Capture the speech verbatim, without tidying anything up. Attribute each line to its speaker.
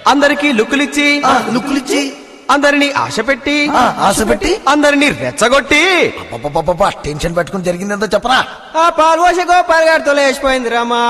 Speaker 1: అందరికీ లుక్కులిచ్చి
Speaker 2: లుక్కులిచ్చి
Speaker 1: అందరినీ ఆశ పెట్టి
Speaker 2: ఆశ పెట్టి
Speaker 1: అందరినీ రెచ్చగొట్టి
Speaker 2: టెన్షన్ పెట్టుకుని జరిగిందంతా చెప్పరా
Speaker 3: ఆ పాల్పోష గోపాల్ గారితో లేచిపోయింది రామా